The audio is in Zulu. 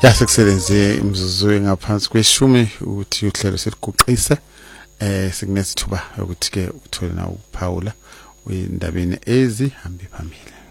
Yasekusebenze imzuzu engaphansi kweshumi ukuthi uhlelo seliguqise sikunesithuba ukuthi ke uthole na ukuphawula indabeni ezihamba phambili.